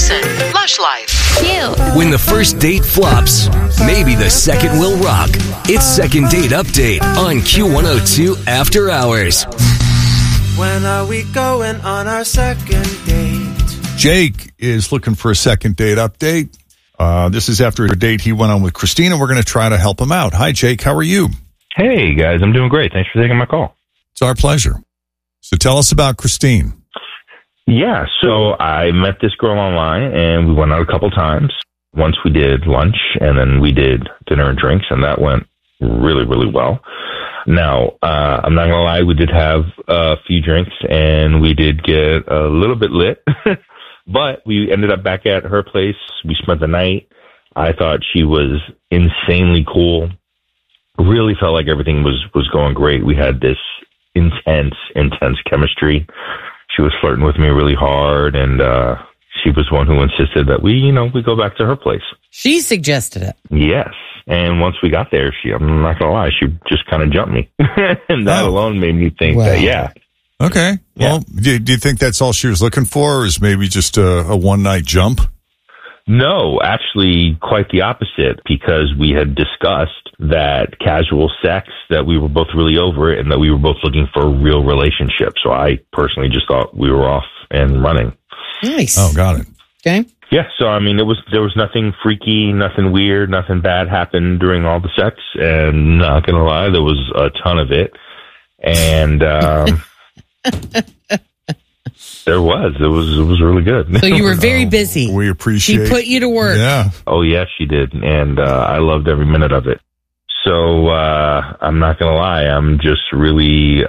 Listen, Lush Life. Cute. When the first date flops, maybe the second will rock. It's Second Date Update on Q102 After Hours. When are we going on our second date? Jake is looking for a second date update. This is after a date he went on with Christina. We're going to try to help him out. Hi, Jake. How are you? Hey, guys. I'm doing great. Thanks for taking my call. It's our pleasure. So tell us about Christine. Yeah, so I met this girl online, and we went out a couple times. Once we did lunch, and then we did dinner and drinks, and that went really, really well. Now, I'm not going to lie, we did have a few drinks, and we did get a little bit lit, but we ended up back at her place. We spent the night. I thought she was insanely cool. Really felt like everything was going great. We had this intense chemistry. She was flirting with me really hard, and she was one who insisted that we go back to her place. She suggested it. Yes. And once we got there, I'm not going to lie, she just kind of jumped me. And that alone made me think that, yeah. Okay. Yeah. Well, do you think that's all she was looking for, or is maybe just a one-night jump? No, actually quite the opposite, because we had discussed that casual sex, that we were both really over it, and that we were both looking for a real relationship. So I personally just thought we were off and running. Nice. Oh, got it. Okay. Yeah, so I mean, there was nothing freaky, nothing weird, nothing bad happened during all the sex, and not gonna lie, there was a ton of it, and it was really good. So you were very busy. We appreciate. She put you to work. Yeah. Oh yes, she did, and I loved every minute of it. So I'm not gonna lie, I'm just really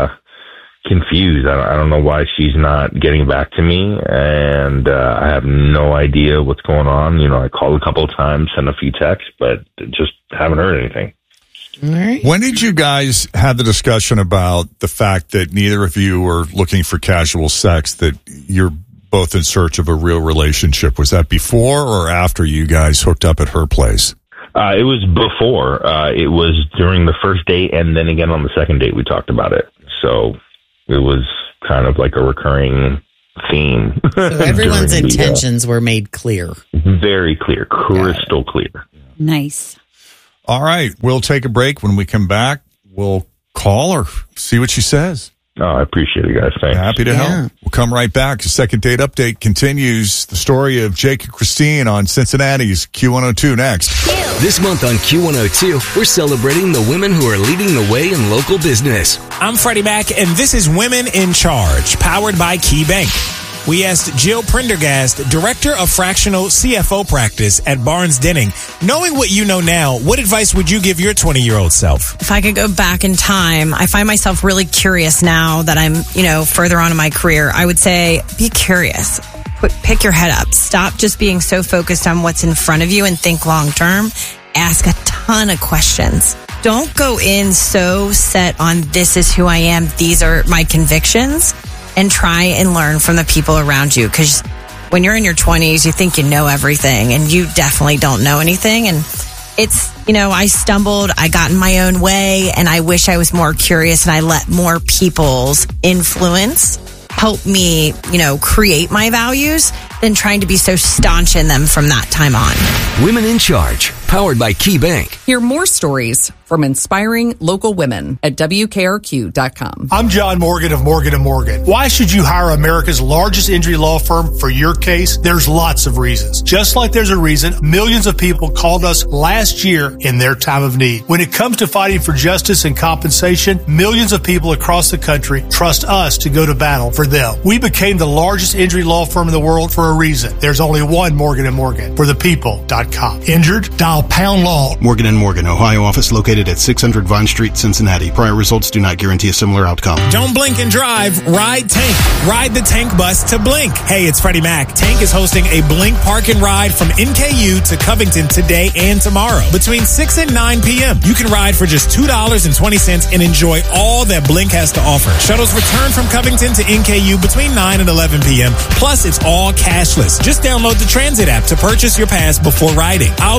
confused. I don't know why she's not getting back to me, and I have no idea what's going on. I called a couple of times, sent a few texts, but just haven't heard anything. All right. When did you guys have the discussion about the fact that neither of you were looking for casual sex, that you're both in search of a real relationship? Was that before or after you guys hooked up at her place? It was before. It was during the first date, and then again on the second date we talked about it. So it was kind of like a recurring theme. So everyone's intentions were made clear. Very clear, crystal clear. Nice. All right. We'll take a break. When we come back, we'll call her, see what she says. Oh, I appreciate it, guys. Thanks. Happy to help. We'll come right back. The Second Date Update continues. The story of Jake and Christine on Cincinnati's Q102 next. This month on Q102, we're celebrating the women who are leading the way in local business. I'm Freddie Mac, and this is Women in Charge, powered by KeyBank. We asked Jill Prendergast, Director of Fractional CFO Practice at Barnes Denning, knowing what you know now, what advice would you give your 20-year-old self? If I could go back in time, I find myself really curious now that I'm, further on in my career. I would say be curious. Pick your head up. Stop just being so focused on what's in front of you and think long term. Ask a ton of questions. Don't go in so set on this is who I am, these are my convictions, and try and learn from the people around you. Because when you're in your 20s, you think you know everything, and you definitely don't know anything. And it's, I stumbled, I got in my own way, and I wish I was more curious and I let more people's influence help me, create my values than trying to be so staunch in them from that time on. Women in Charge, powered by KeyBank. Hear more stories from inspiring local women at WKRQ.com. I'm John Morgan of Morgan & Morgan. Why should you hire America's largest injury law firm for your case? There's lots of reasons. Just like there's a reason millions of people called us last year in their time of need. When it comes to fighting for justice and compensation, millions of people across the country trust us to go to battle for them. We became the largest injury law firm in the world for a reason. There's only one Morgan & Morgan, for the people.com. Injured? Dial pound law. Morgan & Morgan, Ohio office located at 600 Vine Street, Cincinnati. Prior results do not guarantee a similar outcome. Don't blink and drive. Ride Tank. Ride the Tank bus to Blink. Hey, it's Freddie Mac. Tank is hosting a Blink Park and Ride from NKU to Covington today and tomorrow between 6 and 9 p.m. You can ride for just $2.20 and enjoy all that Blink has to offer. Shuttles return from Covington to NKU between 9 and 11 p.m. Plus, it's all cashless. Just download the Transit app to purchase your pass before riding. I'll be at NKU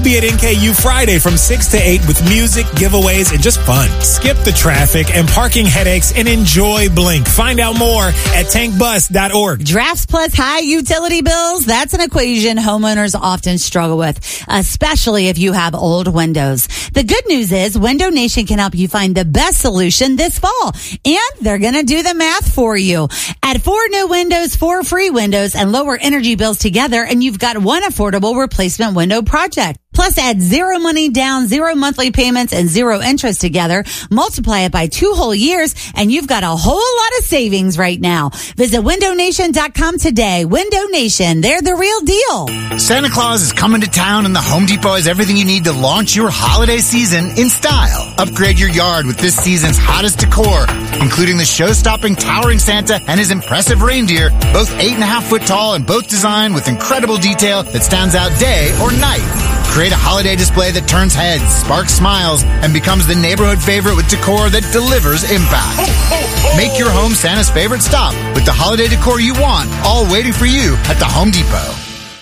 NKU Friday from 6 to 8 with music, giveaways, and just fun. Skip the traffic and parking headaches and enjoy Blink. Find out more at tankbus.org. Drafts plus high utility bills, that's an equation homeowners often struggle with, especially if you have old windows. The good news is Window Nation can help you find the best solution this fall, and they're going to do the math for you. Add 4 new windows, 4 free windows, and lower energy bills together, and you've got one affordable replacement window project. Plus, add 0 money down, 0 monthly payments, and 0 interest together. Multiply it by 2 whole years, and you've got a whole lot of savings right now. Visit windownation.com today. Window Nation, they're the real deal. Santa Claus is coming to town, and the Home Depot has everything you need to launch your holiday season in style. Upgrade your yard with this season's hottest decor, including the show-stopping towering Santa and his impressive reindeer, both 8.5 foot tall and both designed with incredible detail that stands out day or night. Create a holiday display that turns heads, sparks smiles, and becomes the neighborhood favorite with decor that delivers impact. Make your home Santa's favorite stop with the holiday decor you want, all waiting for you at the Home Depot.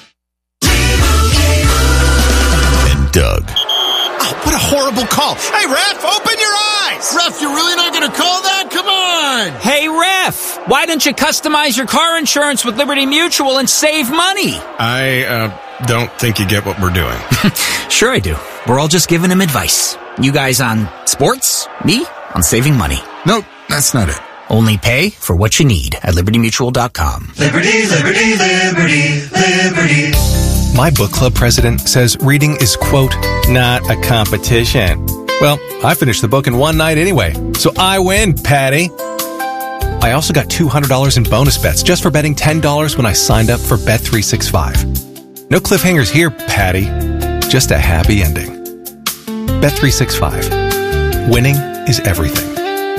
And Doug. Oh, what a horrible call. Hey, Ref, open your eyes. Ref, you're really not going to call that? Come on. Hey, Ref, why don't you customize your car insurance with Liberty Mutual and save money? I don't think you get what we're doing. Sure I do. We're all just giving him advice. You guys on sports, me on saving money. Nope, that's not it. Only pay for what you need at libertymutual.com. Liberty, liberty, liberty, liberty. My book club president says reading is, quote, not a competition. Well, I finished the book in one night anyway, so I win, Patty. I also got $200 in bonus bets just for betting $10 when I signed up for Bet365. No cliffhangers here, Patty. Just a happy ending. Bet365. Winning is everything.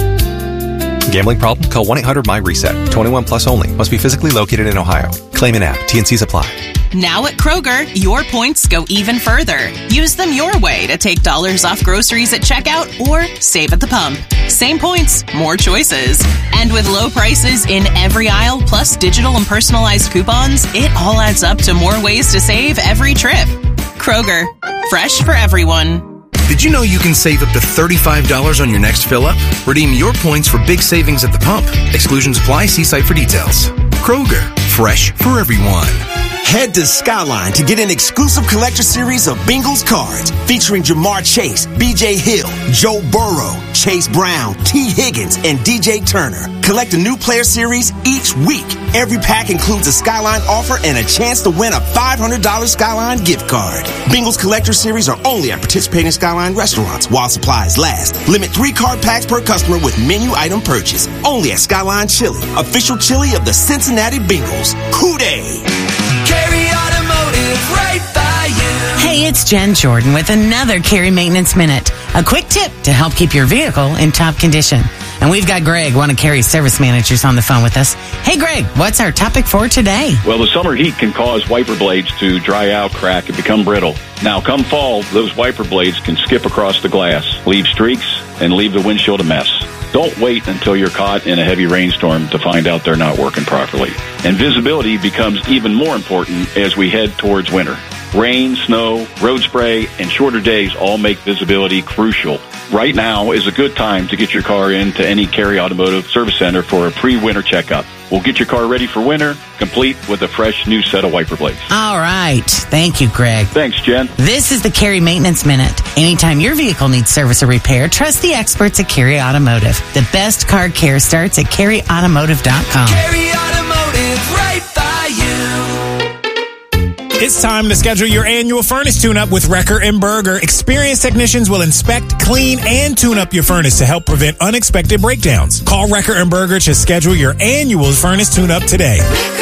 Gambling problem? Call 1-800-MY-RESET. 21 plus only. Must be physically located in Ohio. Claim in app. T&Cs apply. Now at Kroger, your points go even further. Use them your way to take dollars off groceries at checkout or save at the pump. Same points, more choices. And with low prices in every aisle, plus digital and personalized coupons, it all adds up to more ways to save every trip. Kroger, fresh for everyone. Did you know you can save up to $35 on your next fill-up? Redeem your points for big savings at the pump. Exclusions apply. See site for details. Kroger, fresh for everyone. Head to Skyline to get an exclusive collector series of Bengals cards featuring Jamar Chase, B.J. Hill, Joe Burrow, Chase Brown, T. Higgins, and D.J. Turner. Collect a new player series each week. Every pack includes a Skyline offer and a chance to win a $500 Skyline gift card. Bengals collector series are only at participating Skyline restaurants while supplies last. Limit 3 card packs per customer with menu item purchase. Only at Skyline Chili, official chili of the Cincinnati Bengals. Coup-day! Carry Automotive, right by you. Hey, it's Jen Jordan with another Carry Maintenance Minute. A quick tip to help keep your vehicle in top condition. And we've got Greg, one of Carry's service managers, on the phone with us. Hey, Greg, what's our topic for today? Well, the summer heat can cause wiper blades to dry out, crack, and become brittle. Now, come fall, those wiper blades can skip across the glass, leave streaks, and leave the windshield a mess. Don't wait until you're caught in a heavy rainstorm to find out they're not working properly. And visibility becomes even more important as we head towards winter. Rain, snow, road spray, and shorter days all make visibility crucial. Right now is a good time to get your car into any Carry Automotive Service Center for a pre-winter checkup. We'll get your car ready for winter, complete with a fresh new set of wiper blades. All right. Thank you, Greg. Thanks, Jen. This is the Carry Maintenance Minute. Anytime your vehicle needs service or repair, trust the experts at Carry Automotive. The best car care starts at carryautomotive.com. Carry Automotive, right by you. It's time to schedule your annual furnace tune-up with Wrecker and Berger. Experienced technicians will inspect, clean, and tune up your furnace to help prevent unexpected breakdowns. Call Wrecker and Berger to schedule your annual furnace tune-up today.